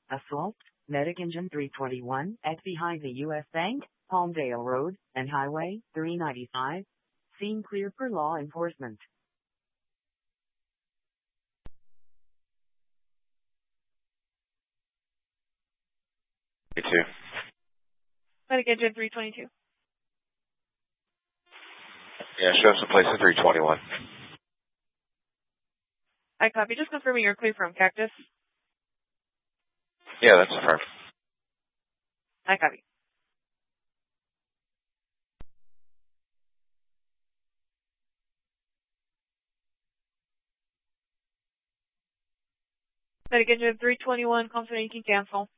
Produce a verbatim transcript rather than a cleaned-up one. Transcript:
Assault, Medic Engine three twenty-one at behind the U S Bank, Palmdale Road, and Highway three ninety-five. Scene clear for law enforcement. Me too. Medic Engine three twenty-two. Yeah, show us some place at three twenty-one. I copy. Just confirming you're clear from Cactus. Yeah, that's affirmed. I copy. Medic Engine three twenty-one, confident you can cancel.